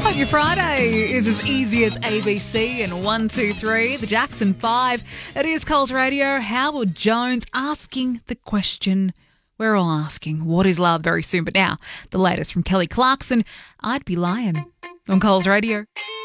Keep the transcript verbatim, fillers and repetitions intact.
Your Friday is as easy as A B C and one, two, three, the Jackson five. It is Coles Radio. Howard Jones asking the question we're all asking. What is love? Very soon. But now, the latest from Kelly Clarkson. I'd be lying on Coles Radio.